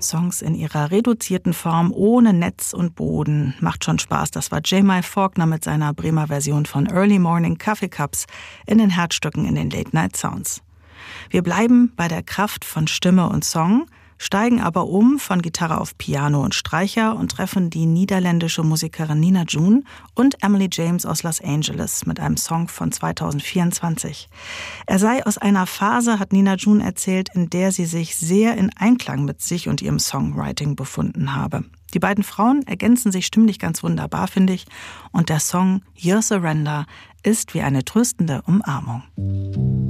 Songs in ihrer reduzierten Form ohne Netz und Boden. Macht schon Spaß. Das war J.M. Faulkner mit seiner Bremer Version von Early Morning Coffee Cups in den Herzstücken in den Late Night Sounds. Wir bleiben bei der Kraft von Stimme und Song, steigen aber um von Gitarre auf Piano und Streicher und treffen die niederländische Musikerin Nina June und Emily James aus Los Angeles mit einem Song von 2024. Er sei aus einer Phase, hat Nina June erzählt, in der sie sich sehr in Einklang mit sich und ihrem Songwriting befunden habe. Die beiden Frauen ergänzen sich stimmlich ganz wunderbar, finde ich, und der Song Your Surrender ist wie eine tröstende Umarmung.